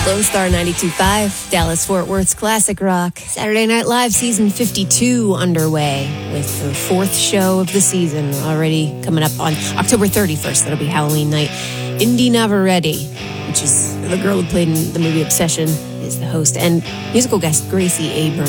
Lone Star 92.5, Dallas-Fort Worth's classic rock. Saturday Night Live season 52 underway with the fourth show of the season already coming up on October 31st. That'll be Halloween night. Indy Navarrete, which is the girl who played in the movie Obsession, is the host, and musical guest Gracie Abrams.